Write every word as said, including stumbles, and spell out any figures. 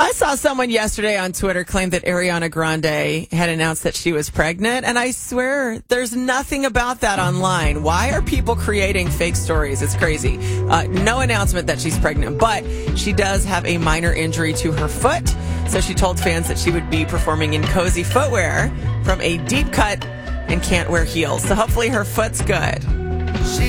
I saw someone yesterday on Twitter claim that Ariana Grande had announced that she was pregnant, and I swear there's nothing about that online. Why are people creating fake stories? It's crazy. Uh, no announcement that she's pregnant, but she does have a minor injury to her foot, so she told fans that she would be performing in cozy footwear from a deep cut and can't wear heels. So hopefully her foot's good.